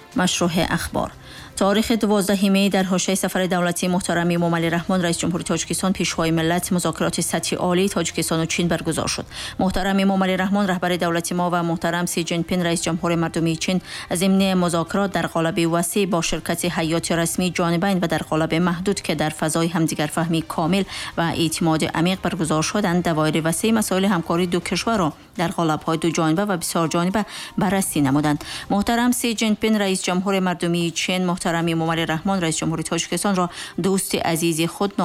مشروع اخبار. تاریخ 12 می در حاشیه سفر دولتی محترم امامعلی رحمان رئیس جمهوری تاجیکستان پیشوای ملت مذاکرات سطحی عالی تاجیکستان و چین برگزار شد. محترم امامعلی رحمان رهبر دولت ما و محترم سی جین پین رئیس جمهور مردمی چین ضمن مذاکرات در قالب وسیع با شرکت هیئات رسمی جانبین و در قالب محدود که در فضای همدیگر فهمی کامل و اعتماد عمیق برگزار شدند دوایر وسیع مسائل همکاری دو کشور را در قالب‌های دو جانبه و بسیار جانبه بررسی نمودند. محترم سی جین پین رئیس جمهور مردمی چین محترم امامعلی رحمان رئیس جمهوری تاجیکستان را دوست عزیز خود